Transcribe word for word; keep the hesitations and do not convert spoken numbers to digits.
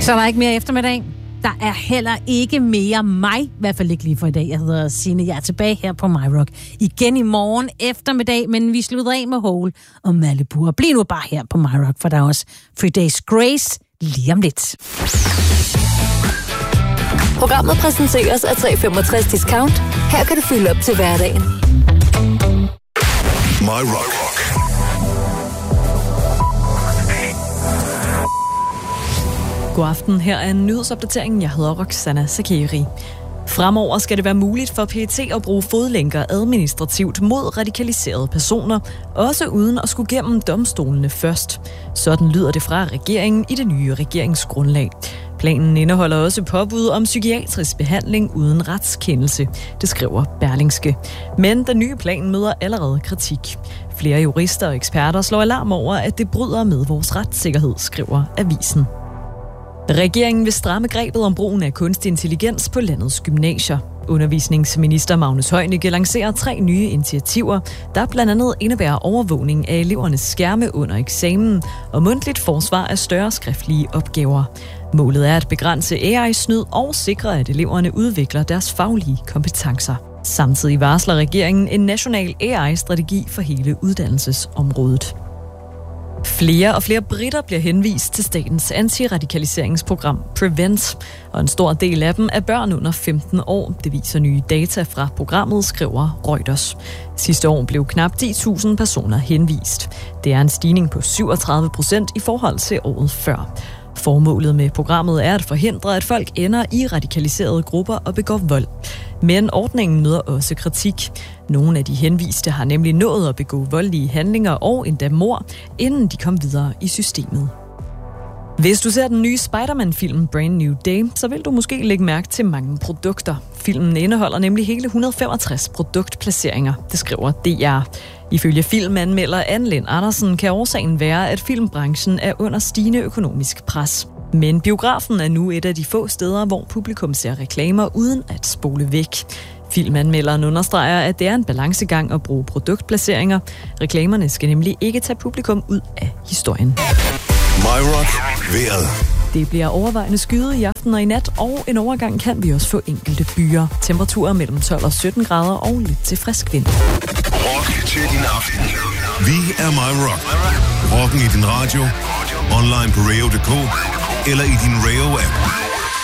Så er der ikke mere eftermiddag. Der er heller ikke mere mig, i hvert fald ikke lige for i dag. Jeg hedder Signe, jeg er tilbage her på MyRock igen i morgen eftermiddag, men vi slutter af med Hole og Malibu. Og bliv nu bare her på MyRock, for der er også Three Days Grace lige om lidt. Programmet præsenteres af tre femogtres Discount. Her kan du fylde op til hverdagen. MyRock. God aften, her er en nyhedsopdatering. Jeg hedder Roxana Sakeri. Fremover skal det være muligt for P E T at bruge fodlænker administrativt mod radikaliserede personer, også uden at skulle gennem domstolene først. Sådan lyder det fra regeringen i det nye regeringsgrundlag. Planen indeholder også påbud om psykiatrisk behandling uden retskendelse, det skriver Berlingske. Men den nye plan møder allerede kritik. Flere jurister og eksperter slår alarm over, at det bryder med vores retssikkerhed, skriver avisen. Regeringen vil stramme grebet om brugen af kunstig intelligens på landets gymnasier. Undervisningsminister Magnus Heunicke lancerer tre nye initiativer, der blandt andet indebærer overvågning af elevernes skærme under eksamen og mundtligt forsvar af større skriftlige opgaver. Målet er at begrænse A I-snyd og sikre, at eleverne udvikler deres faglige kompetencer. Samtidig varsler regeringen en national A I-strategi for hele uddannelsesområdet. Flere og flere briter bliver henvist til statens antiradikaliseringsprogram Prevent, og en stor del af dem er børn under femten år. Det viser nye data fra programmet, skriver Reuters. Sidste år blev knap ti tusind personer henvist. Det er en stigning på syvogtredive procent i forhold til året før. Formålet med programmet er at forhindre, at folk ender i radikaliserede grupper og begår vold. Men ordningen møder også kritik. Nogle af de henviste har nemlig nået at begå voldelige handlinger og endda mord, inden de kom videre i systemet. Hvis du ser den nye Spider-Man-film Brand New Day, så vil du måske lægge mærke til mange produkter. Filmen indeholder nemlig hele et hundrede og femogtres produktplaceringer, det skriver D R. Ifølge filmanmelder Anne Lind Andersen kan årsagen være, at filmbranchen er under stigende økonomisk pres. Men biografen er nu et af de få steder, hvor publikum ser reklamer uden at spole væk. Filmanmelderen understreger, at det er en balancegang at bruge produktplaceringer. Reklamerne skal nemlig ikke tage publikum ud af historien. MyRock vejret. Det bliver overvejende skyet i aften og i nat, og en overgang kan vi også få enkelte byer. Temperaturer mellem tolv og sytten grader og lidt til frisk vind. Rock til din aften. Vi er MyRock. Rocken i din radio, online på radio punktum d k eller i din Radio-app.